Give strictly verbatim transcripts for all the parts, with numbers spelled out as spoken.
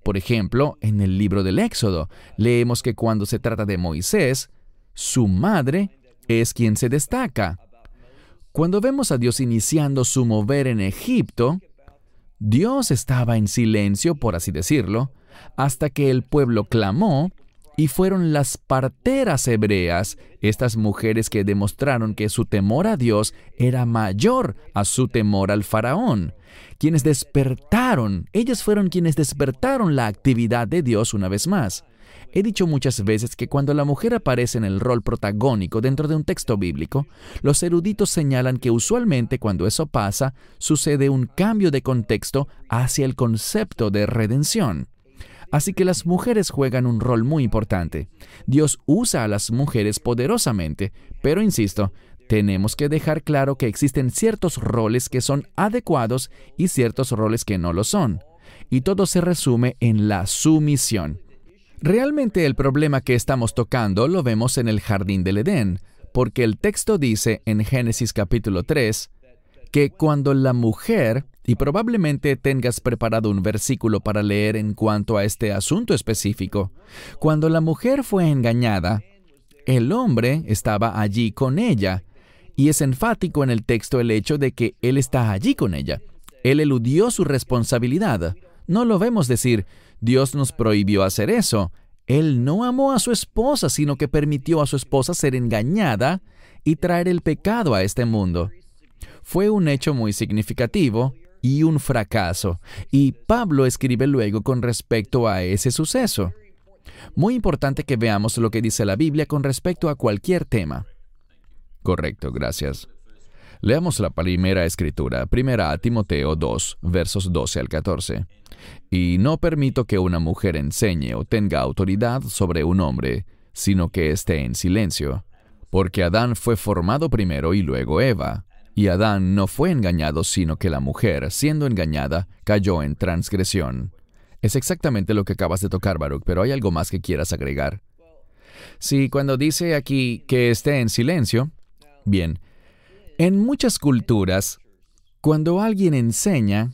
Por ejemplo, en el libro del Éxodo, leemos que cuando se trata de Moisés, su madre es quien se destaca. Cuando vemos a Dios iniciando su mover en Egipto, Dios estaba en silencio, por así decirlo, hasta que el pueblo clamó, y fueron las parteras hebreas, estas mujeres que demostraron que su temor a Dios era mayor a su temor al faraón, quienes despertaron, ellas fueron quienes despertaron la actividad de Dios una vez más. He dicho muchas veces que cuando la mujer aparece en el rol protagónico dentro de un texto bíblico, los eruditos señalan que usualmente cuando eso pasa, sucede un cambio de contexto hacia el concepto de redención. Así que las mujeres juegan un rol muy importante. Dios usa a las mujeres poderosamente, pero insisto, tenemos que dejar claro que existen ciertos roles que son adecuados y ciertos roles que no lo son. Y todo se resume en la sumisión. Realmente el problema que estamos tocando lo vemos en el jardín del Edén, porque el texto dice en Génesis capítulo tres, que cuando la mujer, y probablemente tengas preparado un versículo para leer en cuanto a este asunto específico, cuando la mujer fue engañada, el hombre estaba allí con ella, y es enfático en el texto el hecho de que él está allí con ella. Él eludió su responsabilidad. No lo vemos decir, Dios nos prohibió hacer eso. Él no amó a su esposa, sino que permitió a su esposa ser engañada y traer el pecado a este mundo. Fue un hecho muy significativo y un fracaso, y Pablo escribe luego con respecto a ese suceso. Muy importante que veamos lo que dice la Biblia con respecto a cualquier tema. Correcto, gracias. Leamos la primera escritura, primera a Timoteo dos, versos doce al catorce. Y no permito que una mujer enseñe o tenga autoridad sobre un hombre, sino que esté en silencio. Porque Adán fue formado primero y luego Eva. Y Adán no fue engañado, sino que la mujer, siendo engañada, cayó en transgresión. Es exactamente lo que acabas de tocar, Baruch, pero ¿hay algo más que quieras agregar? Sí, cuando dice aquí que esté en silencio, bien, en muchas culturas, cuando alguien enseña,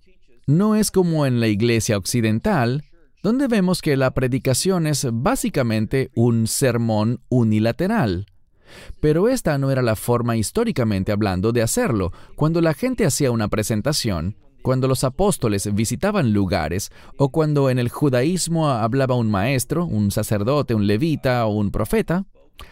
no es como en la iglesia occidental, donde vemos que la predicación es básicamente un sermón unilateral. Pero esta no era la forma históricamente hablando de hacerlo. Cuando la gente hacía una presentación, cuando los apóstoles visitaban lugares, o cuando en el judaísmo hablaba un maestro, un sacerdote, un levita o un profeta,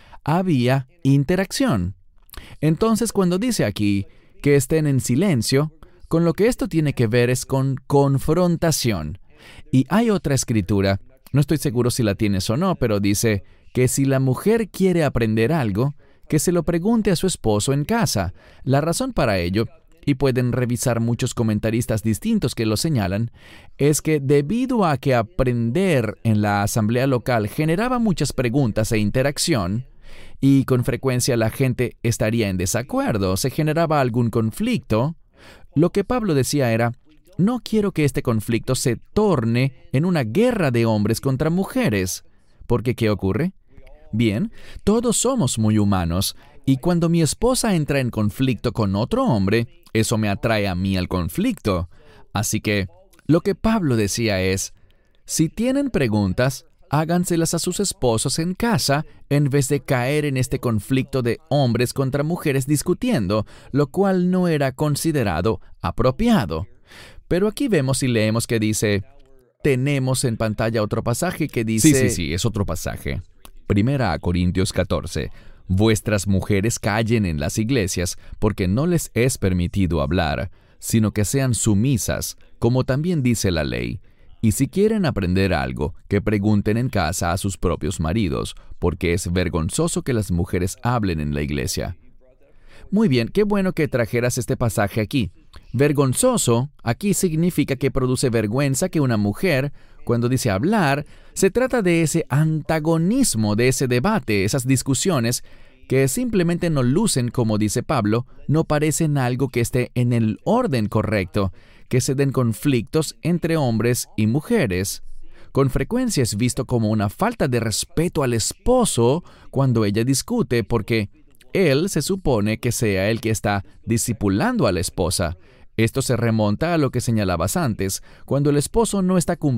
había interacción. Entonces, cuando dice aquí que estén en silencio, con lo que esto tiene que ver es con confrontación. Y hay otra escritura, no estoy seguro si la tienes o no, pero dice que si la mujer quiere aprender algo, que se lo pregunte a su esposo en casa. La razón para ello, y pueden revisar muchos comentaristas distintos que lo señalan, es que debido a que aprender en la asamblea local generaba muchas preguntas e interacción, y con frecuencia la gente estaría en desacuerdo, se generaba algún conflicto, lo que Pablo decía era, no quiero que este conflicto se torne en una guerra de hombres contra mujeres. Porque, ¿qué ocurre? Bien, todos somos muy humanos, y cuando mi esposa entra en conflicto con otro hombre, eso me atrae a mí al conflicto. Así que, lo que Pablo decía es, si tienen preguntas, háganselas a sus esposos en casa, en vez de caer en este conflicto de hombres contra mujeres discutiendo, lo cual no era considerado apropiado. Pero aquí vemos y leemos que dice, tenemos en pantalla otro pasaje que dice... Sí, sí, sí, es otro pasaje. Primera a Corintios catorce. Vuestras mujeres callen en las iglesias, porque no les es permitido hablar, sino que sean sumisas, como también dice la ley. Y si quieren aprender algo, que pregunten en casa a sus propios maridos, porque es vergonzoso que las mujeres hablen en la iglesia. Muy bien, qué bueno que trajeras este pasaje aquí. Vergonzoso, aquí significa que produce vergüenza que una mujer, cuando dice hablar, se trata de ese antagonismo, de ese debate, esas discusiones que simplemente no lucen, como dice Pablo, no parecen algo que esté en el orden correcto, que se den conflictos entre hombres y mujeres. Con frecuencia es visto como una falta de respeto al esposo cuando ella discute, porque él se supone que sea el que está discipulando a la esposa. Esto se remonta a lo que señalabas antes, cuando el esposo no está cumpliendo